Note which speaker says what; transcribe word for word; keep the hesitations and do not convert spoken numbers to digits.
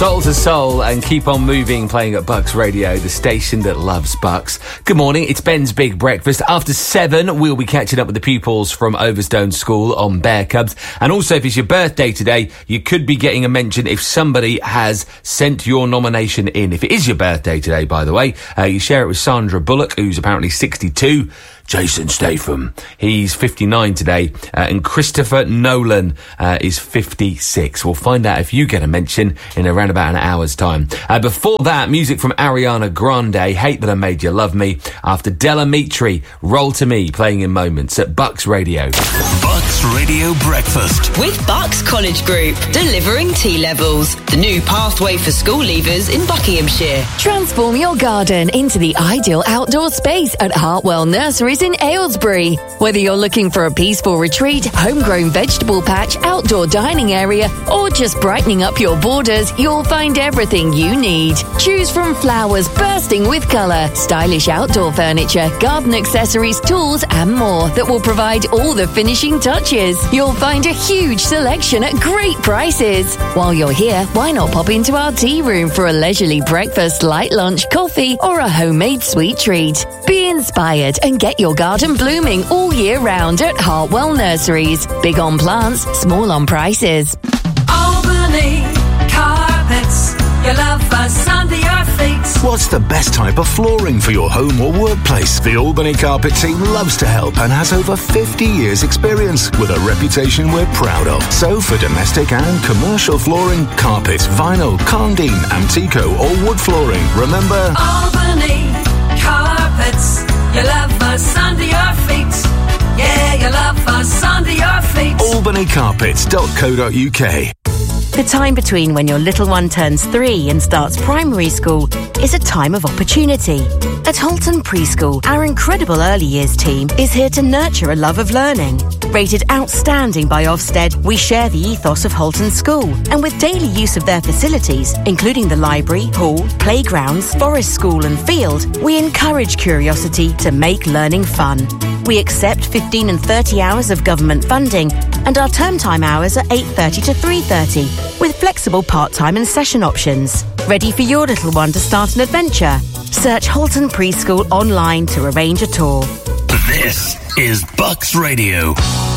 Speaker 1: Soul to Soul and Keep On Moving, playing at Bucks Radio, the station that loves Bucks. Good morning, it's Ben's Big Breakfast. After seven, we'll be catching up with the pupils from Overstone School on Bear Cubs. And also, if it's your birthday today, you could be getting a mention if somebody has sent your nomination in. If it is your birthday today, by the way, uh, you share it with Sandra Bullock, who's apparently sixty-two. Jason Statham, he's fifty-nine today, uh, and Christopher Nolan uh, is fifty-six. We'll find out if you get a mention in around about an hour's time. Uh, before that, music from Ariana Grande, Hate That I Made You Love Me, after Della Mitri, Roll To Me, playing in moments at Bucks Radio.
Speaker 2: Bucks Radio Breakfast.
Speaker 3: With Bucks College Group, delivering T-levels, the new pathway for school leavers in Buckinghamshire.
Speaker 4: Transform your garden into the ideal outdoor space at Hartwell Nurseries in Aylesbury. Whether you're looking for a peaceful retreat, homegrown vegetable patch, outdoor dining area, or just brightening up your borders, you'll find everything you need. Choose from flowers bursting with colour, stylish outdoor furniture, garden accessories, tools, and more that will provide all the finishing touches. You'll find a huge selection at great prices. While you're here, why not pop into our tea room for a leisurely breakfast, light lunch, coffee, or a homemade sweet treat? Be inspired and get your garden blooming all year round at Hartwell Nurseries. Big on plants, small on prices.
Speaker 5: Albany Carpets, you love us under your feet.
Speaker 2: What's the best type of flooring for your home or workplace? The Albany Carpet team loves to help and has over fifty years experience with a reputation we're proud of. So for domestic and commercial flooring, carpet, vinyl, Condine, Antico or wood flooring, remember
Speaker 5: Albany Carpets, you love us under your feet. Yeah, you love us under your feet.
Speaker 2: albany carpets dot co dot uk.
Speaker 6: The time between when your little one turns three and starts primary school is a time of opportunity. At Holton Preschool, our incredible early years team is here to nurture a love of learning. Rated outstanding by Ofsted, we share the ethos of Holton School, and with daily use of their facilities, including the library, hall, playgrounds, forest school and field, we encourage curiosity to make learning fun. We accept fifteen and thirty hours of government funding, and our term time hours are eight thirty to three thirty, with flexible part-time and session options. Ready for your little one to start an adventure? Search Holton Preschool online to arrange a tour.
Speaker 2: This is Bucks Radio.